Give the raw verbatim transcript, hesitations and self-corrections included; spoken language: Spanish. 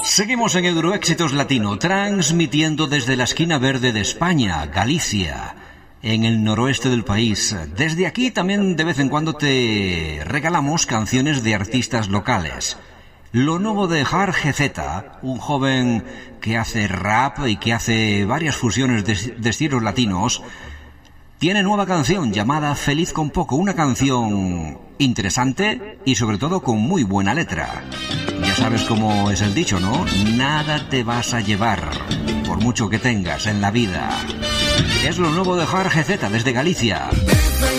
Seguimos en Euroéxitos Latino, transmitiendo desde la esquina verde de España, Galicia, en el noroeste del país. Desde aquí también de vez en cuando te regalamos canciones de artistas locales. Lo nuevo de Har G Z, un joven que hace rap y que hace varias fusiones de, de estilos latinos, tiene nueva canción llamada Feliz con Poco, una canción interesante y sobre todo con muy buena letra. Ya sabes cómo es el dicho, ¿no? Nada te vas a llevar, por mucho que tengas en la vida. Es lo nuevo de Har G Z desde Galicia.